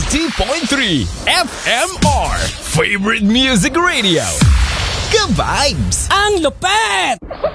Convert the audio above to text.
90.3 FMR Favorite Music Radio. Ka-vibes! Ang lupet!